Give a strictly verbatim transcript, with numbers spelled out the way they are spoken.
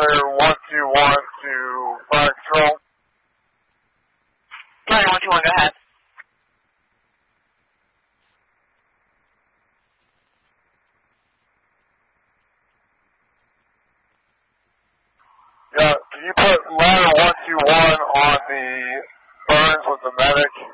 ladder one two one to fire control. County one two one, go ahead. Yeah, can you put ladder one two one on the Burns with the medic?